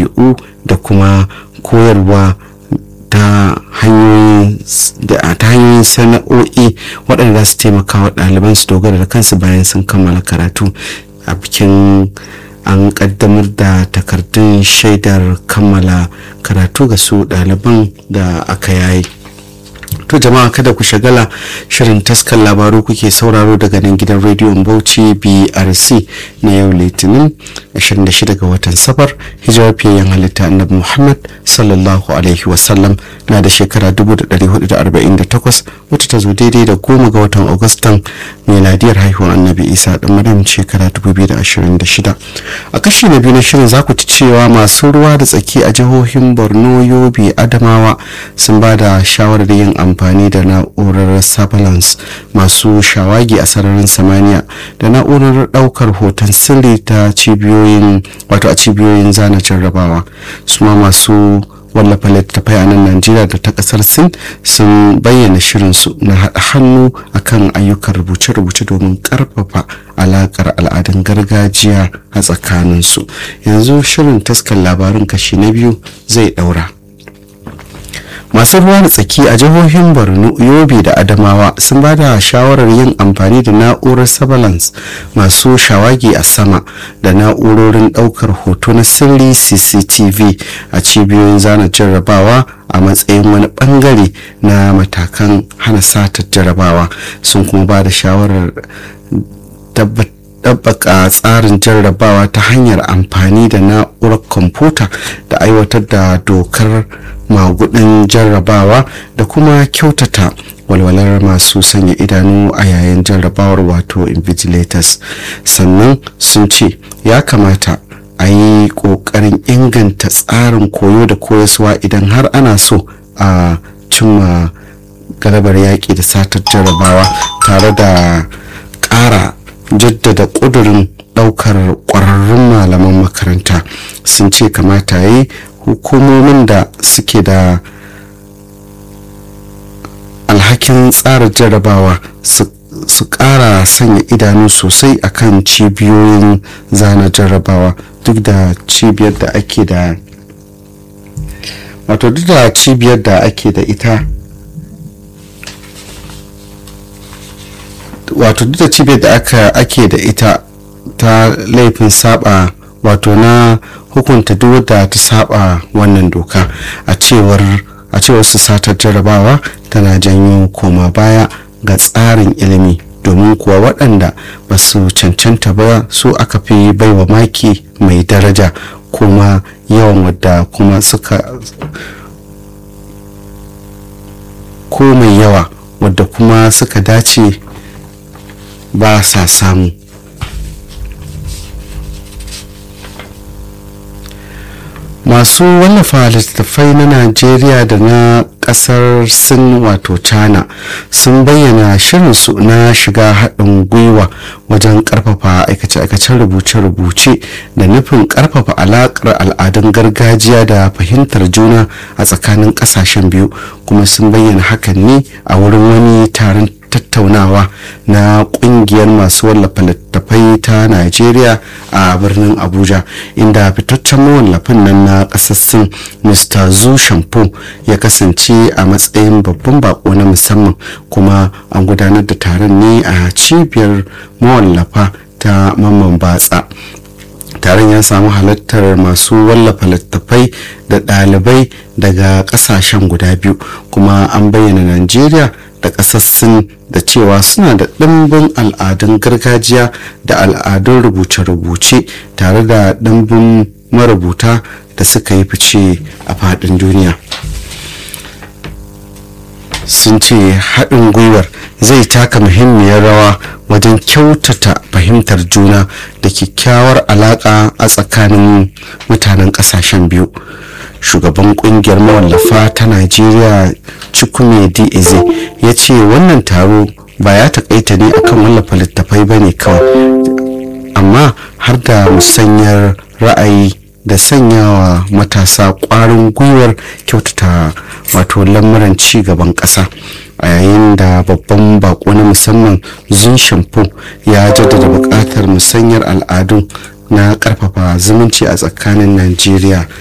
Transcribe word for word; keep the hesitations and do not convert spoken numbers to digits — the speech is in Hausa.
ɗabi'u da kuma koyarwa ta hanyoyin sana'o'i waɗanda za su taimaka wa ɗaliban su dogara da kansu bayan sun kammala karatu. A bikin an kaddamar da takardun shaidar kammala karatu ga su ɗaliban da aka yayi. To jama'a, kada ku shagala, shirin taskar labaru kuke sauraro daga nan gidan rediyon Bauchi B R C na yau Litinin ashirin da shida ga watan Safar, hijirar fiyayyen halitta Annabi Muhammad sallallahu alaihi wasallam na da shekara dubu da ɗari hudu da arba'in da takwas, wata ta zo daidai da goma ga watan Agustan miladiyar haihuwar Annabi Isa dan Maryam shekara dubu biyu da ashirin da shida. A kashi na biyu na shirin za ku ci cewa masu ruwa da tsaki a jihohin Borno, Yobe, Adamawa sun ba da shawarar yin amfani da na'urar surveillance masu shawagi a sararin samaniya da na'urar daukar hoton sirri ta cibiyoyin wato a cibiyoyin zana jarrabawa. su ma masu wallafa littattafai a nan Najeriya da ta kasar Sin sun bayyana shirinsu na haɗa hannu akan ayyukan rubuce-rubuce domin ƙarfafa alaƙar al'adun gargajiya a tsakaninsu. Yanzu shirin taskar labarin kashi na biyu zai ɗaura. Masu ruwa da tsaki a jihohin Borno, Yobe da Adamawa sun ba da shawarar yin amfani da na'urar surveillance masu shawagi a sama da na'urorin ɗaukar hoto na sirri C C T V a cibiyoyin zana jarrabawa a matsayin wani bangare na matakan hana satar jarrabawa. Sun kuma ba da shawarar ɗabbaka tsarin jarrabawa ta hanyar amfani da na'urar kwamfuta da aiwatar da dokar magudin jarrabawa da kuma kyautata walwalar masu sanya idanu a yayin jarrabawar wato invigilators. Sannan sun ce ya kamata a yi ƙoƙarin inganta tsarin koyo da koyaswa idan har ana so a cimma galabar yaƙi da satar jarrabawa, tare da ƙara jaddada ƙudurin ɗaukar ƙwararrun malaman makaranta. Sun ce kamata yi hukumomin da suke da alhakin tsara jarrabawa su ƙara sanya idanu sosai akan cibiyoyin zana jarrabawa duk da cibiyar da ake da wato duk da cibiyar da ake da ita wato duk da cibiyar da aka ake da ita ta laifin saba wato na hukunta duk wadda ta saba wannan doka. A cewar a cewar su satar jarrabawa tana janyo koma baya ga tsarin ilimi, domin kuwa waɗanda ba su cancanta ba su aka fi baiwa maki mai daraja, kuma yawan wadda kuma suka ko mai yawa wadda kuma suka dace ba sa samu. Masu wallafa littattafai na Najeriya da na kasar Sin wato China sun bayyana shirinsu na shiga haɗin gwiwa wajen ƙarfafa aikace-aikacen rubuce-rubuce da nufin ƙarfafa alaƙar al'adun gargajiya da fahimtar juna a tsakanin ƙasashen biyu, kuma sun bayyana hakan ne a wurin wani taron tattaunawa na kungiyar masu wallafa littattafai ta Najeriya a birnin Abuja, inda fitaccen mawallafin nan na kasar Sin Mister Zu Shampo ya kasance a matsayin babban bako na musamman. Kuma an gudanar da taron ne a cibiyar mawallafa ta Mamman Batsa. Taron ya samu halartar masu wallafa littattafai da ɗalibai daga ƙasashen guda biyu, kuma an bayyana Najeriya da ƙasar Sin da cewa suna da ɗimbin al'adun gargajiya da al'adun rubuce-rubuce, tare da ɗimbin marubuta da suka yi fice a faɗin duniya. Sun ce haɗin gwiwar zai taka muhimmiyar rawa wajen kyautata fahimtar juna da kyakkyawar alaƙa a tsakanin mutanen ƙasashen biyu. Shugaban kungiyar mawallafa ta Najeriya Chukwumedi Eze ya ce wannan taro ba ya takaita ne akan wallafa littattafai bane kawai, amma har da musanyar ra'ayi da sanyawa matasa ƙwarin gwiwar kyautata wato lamuran ci gaban ƙasa. A yayin da babban bako na musamman Zu Shampo ya jaddada buƙatar musanyar al'adu na ƙarfafa zumunci a tsakanin Najeriya